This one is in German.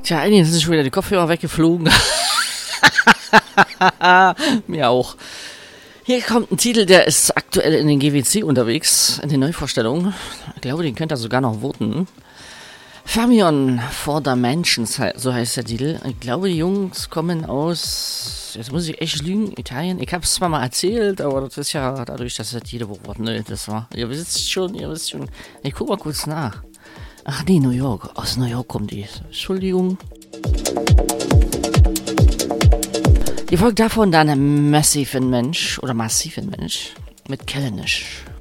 Tja, einigen sind schon wieder die Kopfhörer weggeflogen. Mir auch. Hier kommt ein Titel, der ist aktuell in den GWC unterwegs, in den Neuvorstellungen. Ich glaube, den könnt ihr sogar noch voten. Fermion for Dimensions, so heißt der Titel. Ich glaube, die Jungs kommen aus, jetzt muss ich echt lügen, Italien. Ich habe es zwar mal erzählt, aber das ist ja dadurch, dass das jede Woche was Neues das war. Ihr wisst schon. Ich guck mal kurz nach. Ach nee, New York. Aus New York kommt die. Entschuldigung. Die folgt davon dann Massiven Mensch mit Kellenisch.